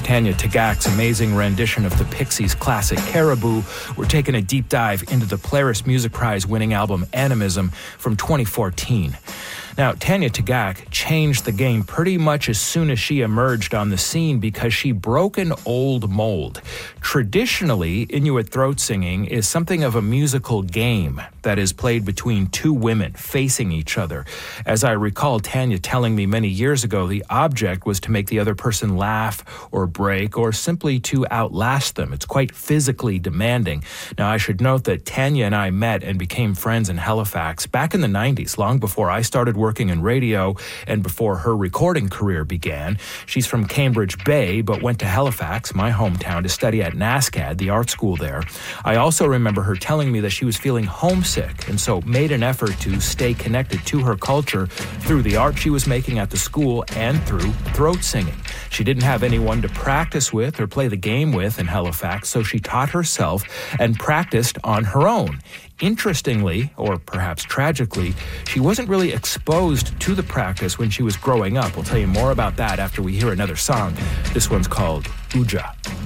Tanya Tagaq's amazing rendition of the Pixies' classic Caribou. We're taking a deep dive into the Polaris Music Prize winning album Animism from 2014. Now, Tanya Tagaq changed the game pretty much as soon as she emerged on the scene because she broke an old mold. Traditionally, Inuit throat singing is something of a musical game that is played between two women facing each other. As I recall Tanya telling me many years ago, the object was to make the other person laugh or break or simply to outlast them. It's quite physically demanding. Now, I should note that Tanya and I met and became friends in Halifax back in the 90s, long before I started working in radio and before her recording career began. She's from Cambridge Bay, but went to Halifax, my hometown, to study at NASCAD, the art school there. I also remember her telling me that she was feeling homesick and so made an effort to stay connected to her culture through the art she was making at the school and through throat singing. She didn't have anyone to practice with or play the game with in Halifax, so she taught herself and practiced on her own. Interestingly, or perhaps tragically, she wasn't really exposed to the practice when she was growing up. We'll tell you more about that after we hear another song. This one's called Uja.